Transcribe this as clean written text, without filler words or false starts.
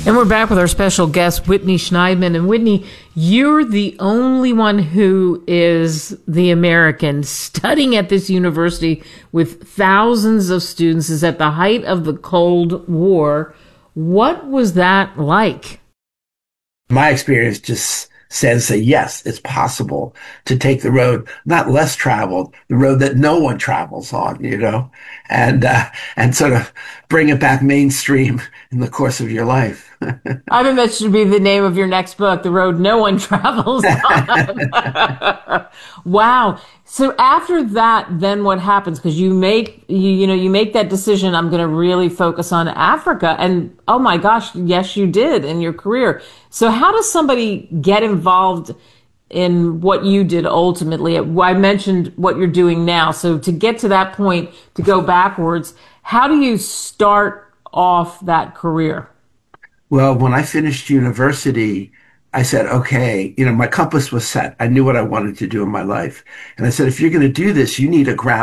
And we're back with our special guest, Whitney Schneidman. And Whitney, you're the only one who is the American studying at this university with thousands of students. Is at the height of the Cold War. What was that like? My experience just says that yes, it's possible to take the road, not less traveled, the road that no one travels on, and sort of bring it back mainstream in the course of your life. I think that should be the name of your next book, The Road No One Travels On. Wow. So after that, then what happens? Because you make that decision, I'm going to really focus on Africa. And oh my gosh, yes, you did in your career. So how does somebody get involved in what you did ultimately? I mentioned what you're doing now. So to get to that point, to go backwards, how do you start off that career? Well, when I finished university, I said, okay, my compass was set. I knew what I wanted to do in my life. And I said, if you're going to do this, you need a ground